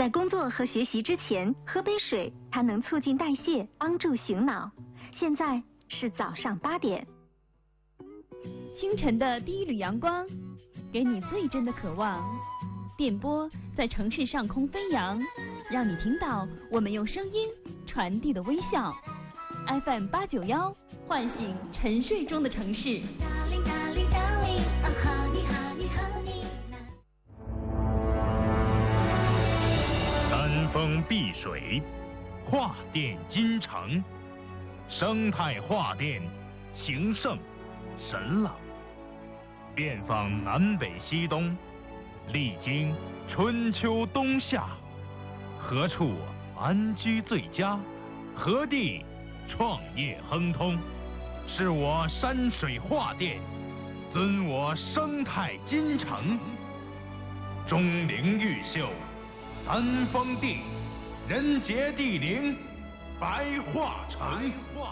在工作和学习之前喝杯水，它能促进代谢，帮助醒脑。现在是早上8点。 清晨的第一缕阳光，给你最真的渴望。电波在城市上空飞扬，让你听到我们用声音传递的微笑。FM 891，唤醒沉睡中的城市。 山峰碧水，画电金城，生态画电，情圣神朗，遍访南北西东，历经春秋冬夏，何处安居最佳？何地创业亨通？是我山水画电，尊我生态金城。钟灵毓秀，三峰地，人杰地灵，白化城。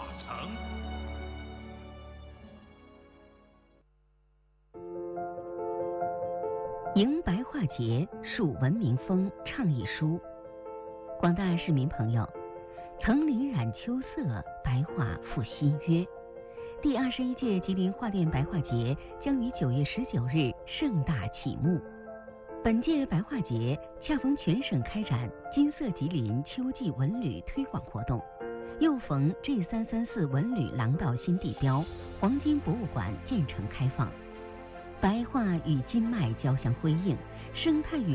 迎白化节，树文明风倡议书。广大市民朋友，层林染秋色，白化复新约。第21届吉林画电白化节将于9月19日盛大启幕。本届白化节恰逢全省开展金色吉林秋季文旅推广活动，又逢 G334 文旅廊道新地标黄金博物馆建成开放。白化与金脉交相辉映，生态与